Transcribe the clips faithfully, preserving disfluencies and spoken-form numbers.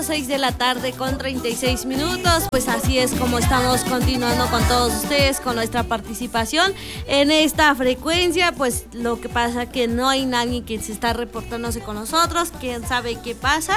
seis de la tarde con treinta y seis minutos, pues así es como estamos continuando con todos ustedes con nuestra participación en esta frecuencia. Pues lo que pasa que no hay nadie que se está reportándose con nosotros, quién sabe qué pasa.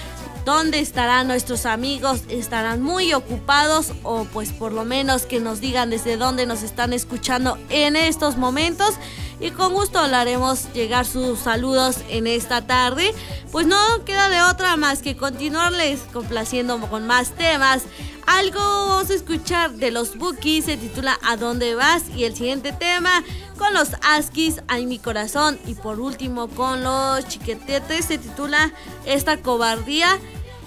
¿Dónde estarán nuestros amigos? ¿Estarán muy ocupados? O pues por lo menos que nos digan desde dónde nos están escuchando en estos momentos. Y con gusto le haremos llegar sus saludos en esta tarde. Pues no queda de otra más que continuarles complaciendo con más temas. Algo vamos a escuchar de los Bukis, se titula ¿A dónde vas? Y el siguiente tema con los Askis, Ay mi corazón. Y por último con los Chiquetetes, se titula Esta cobardía.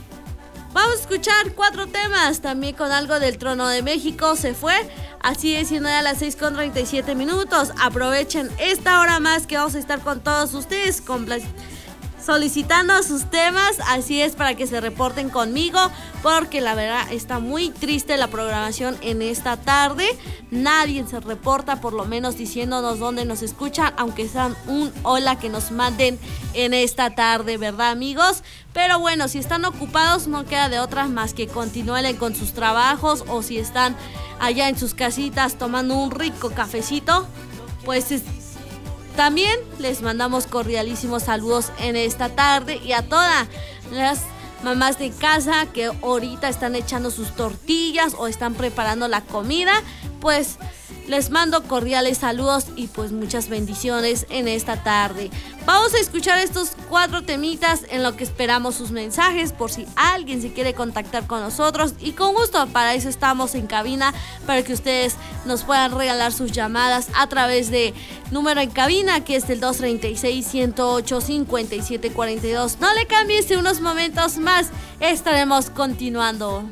Vamos a escuchar cuatro temas, también con algo del Trono de México, Se fue. Así es, siendo ya las seis con treinta y siete minutos. Aprovechen esta hora más que vamos a estar con todos ustedes, compla- solicitando sus temas. Así es, para que se reporten conmigo, porque la verdad está muy triste la programación en esta tarde. Nadie se reporta, por lo menos diciéndonos dónde nos escuchan, aunque sean un hola que nos manden en esta tarde, ¿verdad, amigos? Pero bueno, si están ocupados no queda de otra más que continúen con sus trabajos, o si están allá en sus casitas tomando un rico cafecito, pues es, también les mandamos cordialísimos saludos en esta tarde. Y a todas las mamás de casa que ahorita están echando sus tortillas o están preparando la comida, pues les mando cordiales saludos y pues muchas bendiciones en esta tarde. Vamos a escuchar estos cuatro temitas en lo que esperamos sus mensajes, por si alguien se quiere contactar con nosotros, y con gusto para eso estamos en cabina, para que ustedes nos puedan regalar sus llamadas a través de número en cabina, que es el dos treinta y seis, ciento ocho, cincuenta y siete cuarenta y dos. No le cambies, en unos momentos más estaremos continuando.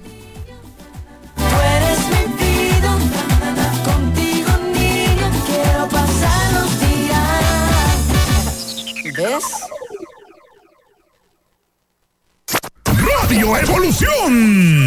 Quiero pasar los días. ¿Ves? Radio Evolución.